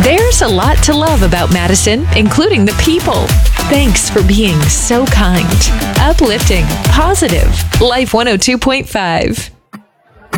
There's a lot to love about Madison, including the people. Thanks for being so kind, uplifting, positive. Life 102.5.